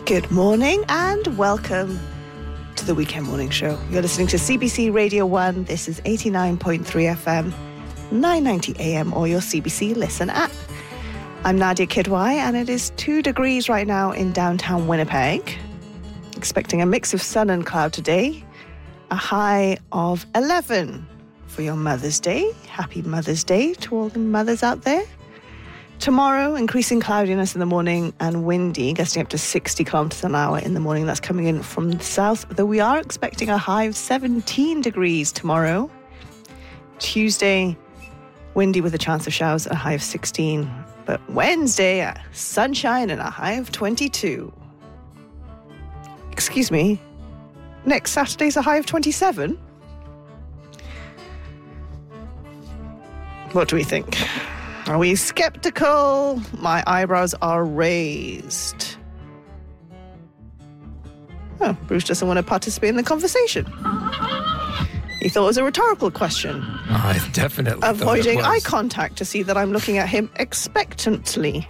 Good morning and welcome to the Weekend Morning Show. You're listening to CBC Radio 1. This is 89.3 FM, 990 AM or your CBC Listen app. I'm Nadia Kidwai and it is 2 degrees right now in downtown Winnipeg. Expecting a mix of sun and cloud today. A high of 11 for your Mother's Day. Happy Mother's Day to all the mothers out there. Tomorrow, increasing cloudiness in the morning and windy, gusting up to 60 kilometres an hour in the morning. That's coming in from the south, though we are expecting a high of 17 degrees tomorrow. Tuesday, windy with a chance of showers, a high of 16. But Wednesday, sunshine and a high of 22. Excuse me, next Saturday's a high of 27? What do we think? Are we skeptical? My eyebrows are raised. Oh, Bruce doesn't want to participate in the conversation. He thought it was a rhetorical question. I definitely avoiding thought it eye was. contact to see that I'm looking at him expectantly.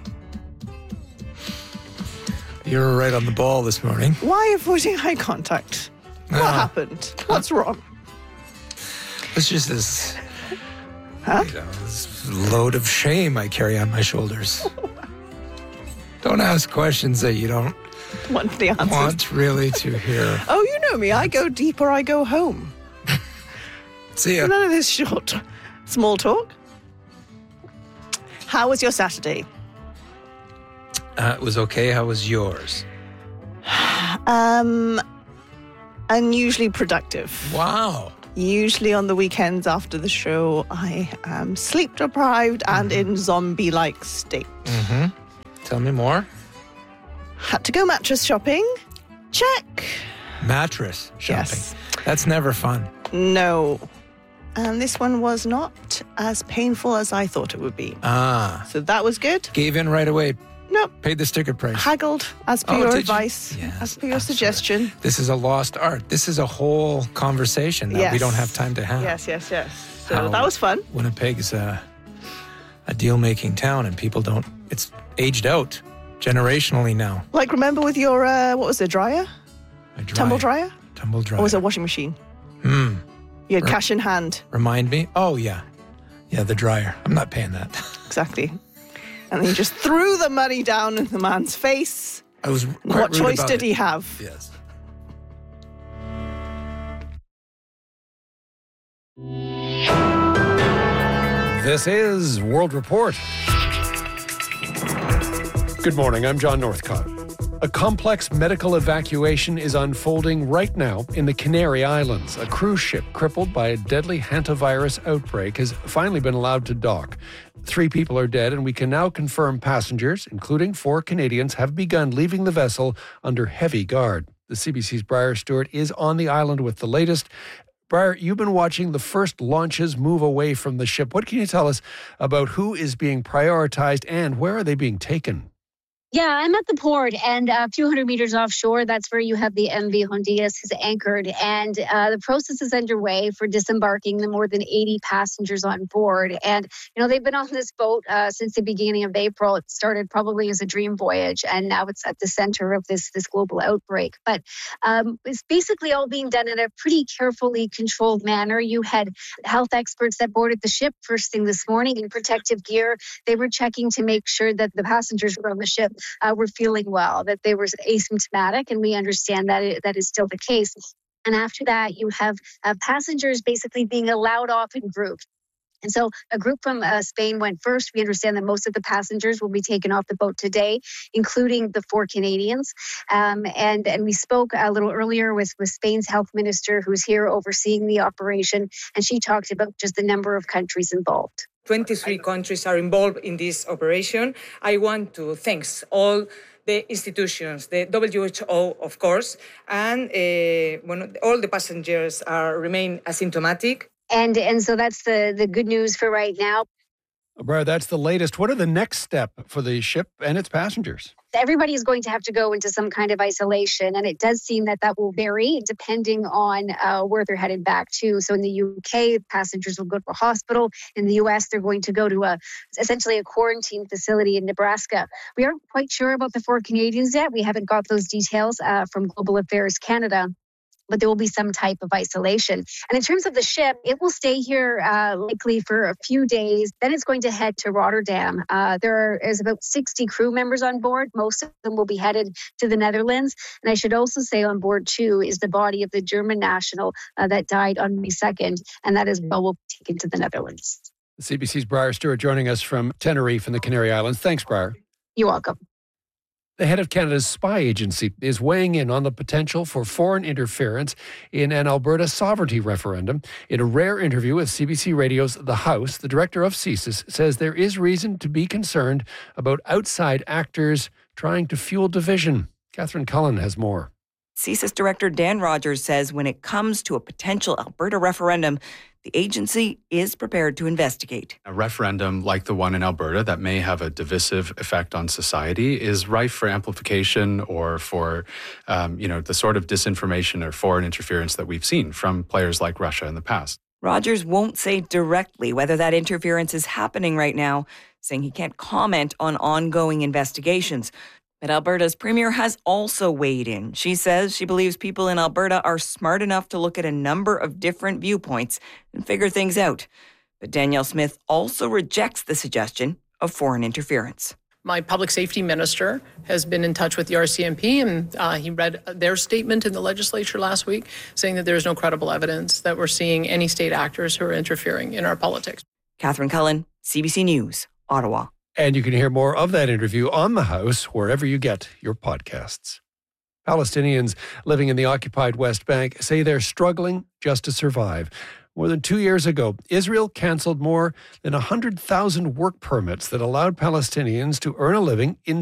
You were right on the ball this morning. Why avoiding eye contact? What happened? What's wrong? It's just this, Huh? this load of shame I carry on my shoulders. Don't ask questions that you don't Want the answers? want really to hear. Oh, you know me. I go deep or I go home. See ya. None of this small talk. How was your Saturday? It was okay. How was yours? Unusually productive. Wow. Usually on the weekends after the show, I am sleep deprived and in zombie-like state. Tell me more. Had to go mattress shopping. Check. Mattress shopping. Yes. That's never fun. No. And this one was not as painful as I thought it would be. So that was good. Gave in right away. Nope. Paid the sticker price. Haggled as per Oh, your did you? advice, Yes, as per your absolutely. suggestion. This is a lost art. This is a whole conversation that we Yes. don't have time to have. Yes. So How that was fun. Winnipeg's a deal-making town, and people don't. It's aged out generationally now. Like, remember with your, what was it, dryer? Tumble dryer? Tumble dryer. Or was it a washing machine? You had cash in hand. Remind me? Oh, yeah. Yeah, the dryer. I'm not paying that. Exactly. And then he just threw the money down in the man's face. I was quite What rude choice about did it. he have? Yes. This is World Report. Good morning, I'm John Northcott. A complex medical evacuation is unfolding right now in the Canary Islands. A cruise ship crippled by a deadly hantavirus outbreak has finally been allowed to dock. 3 people are dead, and we can now confirm passengers, including 4 Canadians, have begun leaving the vessel under heavy guard. The CBC's Briar Stewart is on the island with the latest. Briar, you've been watching the first launches move away from the ship. What can you tell us about who is being prioritized and where are they being taken? Yeah, I'm at the port, and a few hundred meters offshore, that's where you have the MV Hondias is anchored. And the process is underway for disembarking the more than 80 passengers on board. And, they've been on this boat since the beginning of April. It started probably as a dream voyage, and now it's at the center of this global outbreak. But it's basically all being done in a pretty carefully controlled manner. You had health experts that boarded the ship first thing this morning in protective gear. They were checking to make sure that the passengers were on the ship were feeling well, that they were asymptomatic, and we understand that that is still the case. And after that, you have passengers basically being allowed off in groups. And so a group from Spain went first. We understand that most of the passengers will be taken off the boat today, including the 4 Canadians. And we spoke a little earlier with Spain's health minister, who's here overseeing the operation, and she talked about just the number of countries involved. 23 countries are involved in this operation. I want to thank all the institutions, the WHO, of course, and all the passengers remain asymptomatic. And so that's the good news for right now. Briar, that's the latest. What are the next step for the ship and its passengers? Everybody is going to have to go into some kind of isolation, and it does seem that will vary depending on where they're headed back to. So in the UK, passengers will go to a hospital. In the US, they're going to go to essentially a quarantine facility in Nebraska. We aren't quite sure about the 4 Canadians yet. We haven't got those details from Global Affairs Canada. But there will be some type of isolation. And in terms of the ship, it will stay here likely for a few days. Then it's going to head to Rotterdam. There is about 60 crew members on board. Most of them will be headed to the Netherlands. And I should also say on board, too, is the body of the German national that died on May 2nd. And that as well will be taken to the Netherlands. CBC's Briar Stewart joining us from Tenerife in the Canary Islands. Thanks, Briar. You're welcome. The head of Canada's spy agency is weighing in on the potential for foreign interference in an Alberta sovereignty referendum. In a rare interview with CBC Radio's The House, the director of CSIS says there is reason to be concerned about outside actors trying to fuel division. Catherine Cullen has more. CSIS Director Dan Rogers says when it comes to a potential Alberta referendum, the agency is prepared to investigate. A referendum like the one in Alberta that may have a divisive effect on society is rife for amplification or for, the sort of disinformation or foreign interference that we've seen from players like Russia in the past. Rogers won't say directly whether that interference is happening right now, saying he can't comment on ongoing investigations. But Alberta's premier has also weighed in. She says she believes people in Alberta are smart enough to look at a number of different viewpoints and figure things out. But Danielle Smith also rejects the suggestion of foreign interference. My public safety minister has been in touch with the RCMP, and he read their statement in the legislature last week saying that there is no credible evidence that we're seeing any state actors who are interfering in our politics. Catherine Cullen, CBC News, Ottawa. And you can hear more of that interview on The House wherever you get your podcasts. Palestinians living in the occupied West Bank say they're struggling just to survive. More than 2 years ago, Israel canceled more than 100,000 work permits that allowed Palestinians to earn a living in